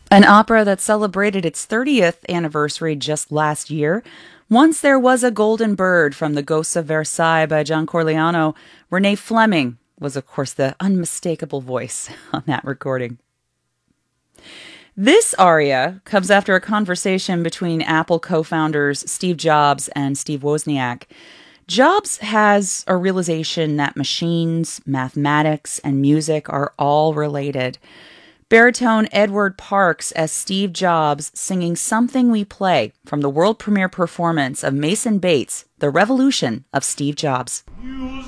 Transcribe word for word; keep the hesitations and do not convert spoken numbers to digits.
An opera that celebrated its thirtieth anniversary just last year. Once There Was a Golden Bird from The Ghosts of Versailles by John Corigliano. Renee Fleming was, of course, the unmistakable voice on that recording. This aria comes after a conversation between Apple co-founders Steve Jobs and Steve Wozniak. Jobs has a realization that machines, mathematics, and music are all related. Baritone Edward Parks as Steve Jobs singing Something We Play from the world premiere performance of Mason Bates, The Revolution of Steve Jobs.